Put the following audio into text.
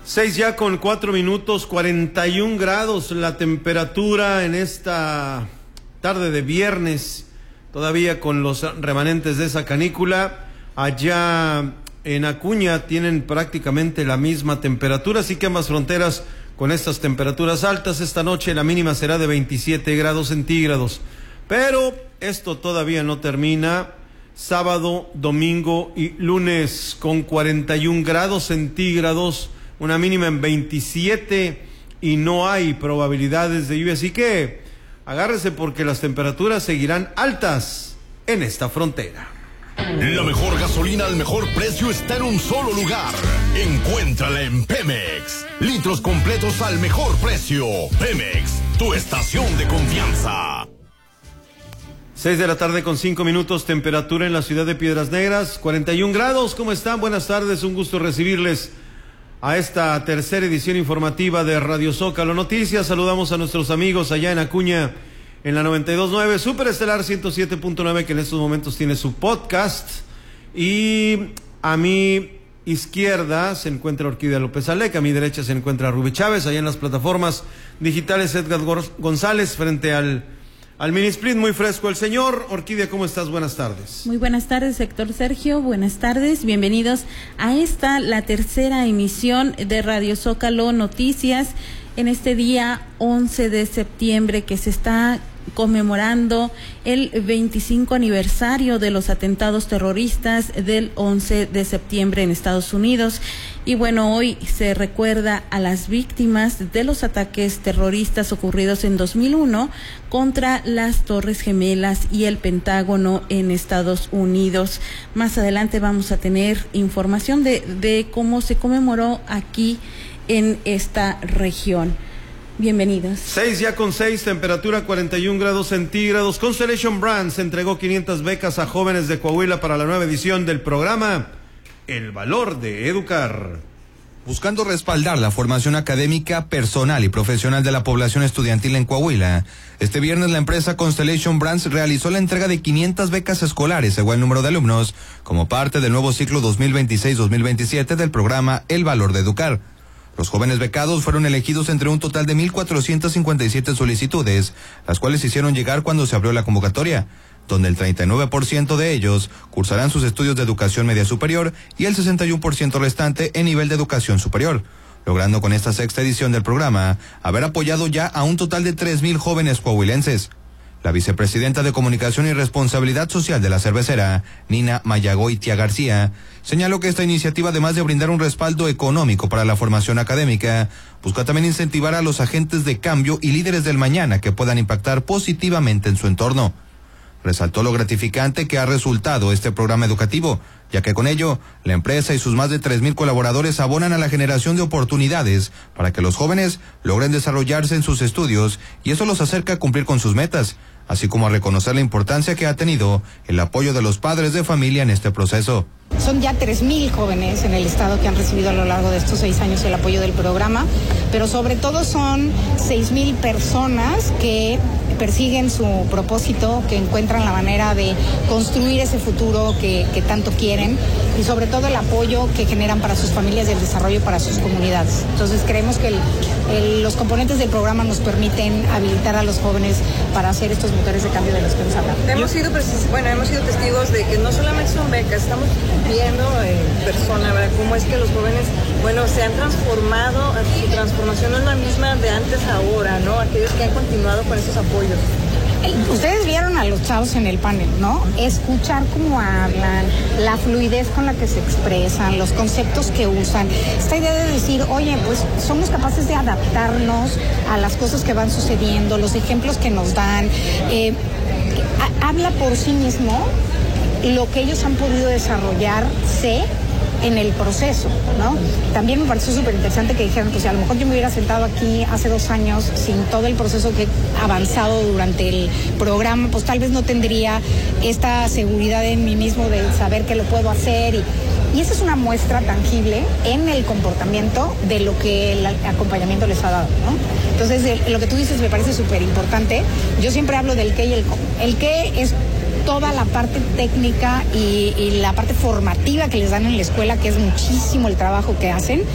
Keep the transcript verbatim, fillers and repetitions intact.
Seis ya con cuatro minutos, cuarenta y un grados la temperatura en esta tarde de viernes, todavía con los remanentes de esa canícula. Allá en Acuña tienen prácticamente la misma temperatura, así que ambas fronteras con estas temperaturas altas. Esta noche la mínima será de veintisiete grados centígrados, pero esto todavía no termina. Sábado, domingo y lunes con cuarenta y un grados centígrados, una mínima en veintisiete y no hay probabilidades de lluvia, así que agárrese porque las temperaturas seguirán altas en esta frontera. La mejor gasolina al mejor precio está en un solo lugar. Encuéntrala en Pemex. Litros completos al mejor precio. Pemex, tu estación de confianza. Seis de la tarde con cinco minutos, temperatura en la ciudad de Piedras Negras, cuarenta y un grados. ¿Cómo están? Buenas tardes, un gusto recibirles a esta tercera edición informativa de Radio Zócalo Noticias. Saludamos a nuestros amigos allá en Acuña, en la noventa y dos punto nueve, Super Estelar ciento siete punto nueve, que en estos momentos tiene su podcast. Y a mi izquierda se encuentra Orquídea López Alec, a mi derecha se encuentra Rubí Chávez, allá en las plataformas digitales Edgar González, frente al, al mini split muy fresco el señor. Orquídea, ¿cómo estás? Buenas tardes. Muy buenas tardes, Héctor Sergio, buenas tardes, bienvenidos a esta, la tercera emisión de Radio Zócalo Noticias, en este día once de septiembre, que se está conmemorando el veinticinco aniversario de los atentados terroristas del once de septiembre en Estados Unidos. Y bueno, hoy se recuerda a las víctimas de los ataques terroristas ocurridos en dos mil uno contra las Torres Gemelas y el Pentágono en Estados Unidos. Más adelante vamos a tener información de, de cómo se conmemoró aquí en esta región. Bienvenidos. Seis ya con seis, temperatura cuarenta y un grados centígrados. Constellation Brands entregó quinientas becas a jóvenes de Coahuila para la nueva edición del programa El Valor de Educar. Buscando respaldar la formación académica, personal y profesional de la población estudiantil en Coahuila, este viernes la empresa Constellation Brands realizó la entrega de quinientas becas escolares según el número de alumnos, como parte del nuevo ciclo dos mil veintiséis dos mil veintisiete del programa El Valor de Educar. Los jóvenes becados fueron elegidos entre un total de mil cuatrocientas cincuenta y siete solicitudes, las cuales se hicieron llegar cuando se abrió la convocatoria, donde el treinta y nueve por ciento de ellos cursarán sus estudios de educación media superior y el sesenta y uno por ciento restante en nivel de educación superior, logrando con esta sexta edición del programa haber apoyado ya a un total de tres mil jóvenes coahuilenses. La vicepresidenta de Comunicación y Responsabilidad Social de la cervecera, Nina Mayagoitia García, señaló que esta iniciativa, además de brindar un respaldo económico para la formación académica, busca también incentivar a los agentes de cambio y líderes del mañana que puedan impactar positivamente en su entorno. Resaltó lo gratificante que ha resultado este programa educativo, ya que con ello, la empresa y sus más de tres mil colaboradores abonan a la generación de oportunidades para que los jóvenes logren desarrollarse en sus estudios, y eso los acerca a cumplir con sus metas, así como a reconocer la importancia que ha tenido el apoyo de los padres de familia en este proceso. Son ya tres mil jóvenes en el estado que han recibido a lo largo de estos seis años el apoyo del programa, pero sobre todo son seis mil personas que persiguen su propósito, que encuentran la manera de construir ese futuro que, que tanto quieren, y sobre todo el apoyo que generan para sus familias y el desarrollo para sus comunidades. Entonces creemos que el, el, los componentes del programa nos permiten habilitar a los jóvenes para hacer estos motores de cambio de los que nos hablan. Hemos sido, bueno, hemos sido testigos de que no solamente son becas, estamos viendo en persona, ¿verdad?, cómo es que los jóvenes, bueno, se han transformado, su transformación no es la misma de antes a ahora, ¿no? Aquellos que han continuado con esos apoyos. Ustedes vieron a los chavos en el panel, ¿no? Escuchar cómo hablan, la fluidez con la que se expresan, los conceptos que usan. Esta idea de decir, oye, pues somos capaces de adaptarnos a las cosas que van sucediendo, los ejemplos que nos dan. Eh, habla por sí mismo lo que ellos han podido desarrollarse en el proceso, ¿no? También me pareció súper interesante que dijeran, pues si a lo mejor yo me hubiera sentado aquí hace dos años sin todo el proceso que he avanzado durante el programa, pues tal vez no tendría esta seguridad en mí mismo de saber que lo puedo hacer, y, y esa es una muestra tangible en el comportamiento de lo que el acompañamiento les ha dado, ¿no? Entonces, el, lo que tú dices me parece súper importante. Yo siempre hablo del qué y el cómo. El qué es toda la parte técnica y, y la parte formativa que les dan en la escuela, que es muchísimo el trabajo que hacen.